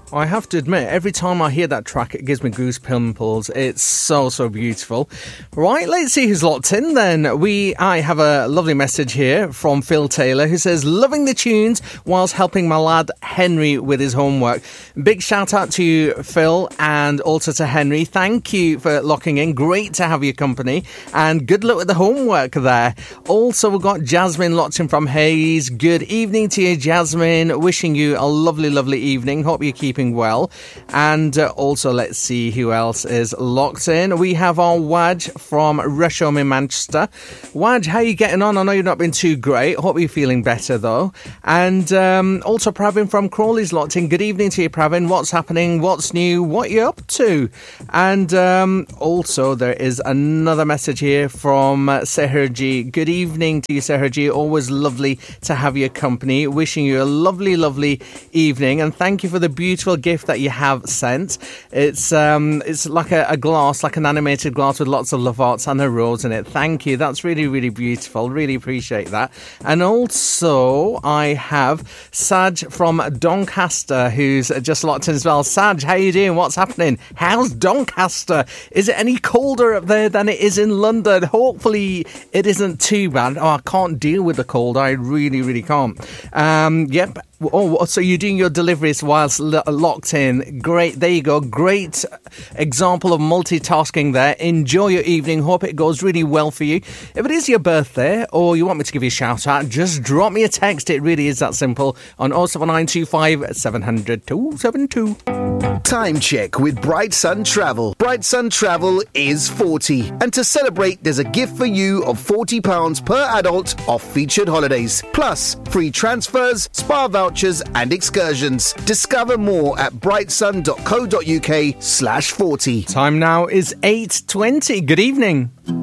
I have to admit, every time I hear that track, it gives me goose pimples. It's so beautiful. Right, let's see who's locked in then. I have a lovely message here from Phil Taylor, who says, loving the tunes whilst helping my lad Henry with his homework. Big shout out to you, Phil, and also to Henry. Thank you for locking in. Great to have your company, and good luck with the homework there. Also, we've got Jasmine locked in from Hayes. Good evening to you, Jasmine. Wishing you a lovely evening. Hope you're keeping well. And also, let's see who else is locked in. We have our Waj from Rusholme in Manchester. Waj, how are you getting on? I know you've not been too great. Hope you're feeling better though. And also Pravin from Crawley's locked in. Good evening to you, Pravin. What's happening? What's new? What are you up to? And also there is another message here from Seherji. Good evening to you, Seherji. Always lovely to have your company. Wishing you a lovely evening, and thank you for the beautiful gift that you have sent. It's like a glass, like an animated glass with lots of love hearts and a rose in it. Thank you. That's really beautiful. Really appreciate that. And also I have Saj from Doncaster, who's just locked in as well. Saj, how you doing? What's happening? How's Doncaster? Is it any colder up there than it is in London? Hopefully it isn't too bad. Oh, I can't deal with the cold. I really can't. Yep. Oh, so you're doing your deliveries whilst locked in. Great. There you go. Great example of multitasking there. Enjoy your evening. Hope it goes really well for you. If it is your birthday or you want me to give you a shout out, just drop me a text. It really is that simple on 07925 700 272. Time check with Bright Sun Travel. Bright Sun Travel is 40. And to celebrate, there's a gift for you of £40 per adult off featured holidays. Plus, free transfers, spa vouchers and excursions. Discover more at brightsun.co.uk/40. Time now is 8:20. Good evening.